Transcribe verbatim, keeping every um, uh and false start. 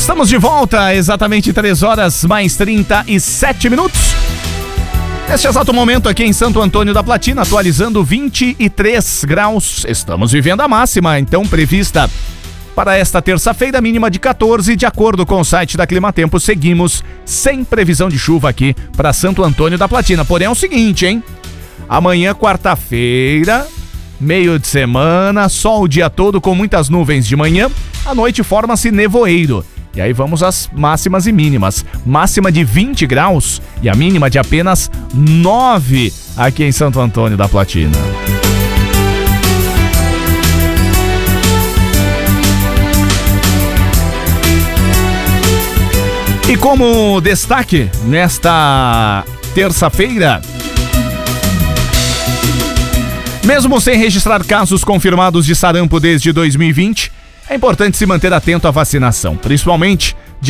Estamos de volta, exatamente três horas mais trinta e sete minutos. Neste exato momento aqui em Santo Antônio da Platina, atualizando vinte e três graus. Estamos vivendo a máxima, então, prevista para esta terça-feira, mínima de quatorze. De acordo com o site da Climatempo, seguimos sem previsão de chuva aqui para Santo Antônio da Platina. Porém é o seguinte, hein? Amanhã, quarta-feira, meio de semana, sol o dia todo com muitas nuvens de manhã. À noite forma-se nevoeiro. E aí vamos às máximas e mínimas. Máxima de vinte graus e a mínima de apenas nove aqui em Santo Antônio da Platina. E como destaque nesta terça-feira, mesmo sem registrar casos confirmados de sarampo desde dois mil e vinte, é importante se manter atento à vacinação, principalmente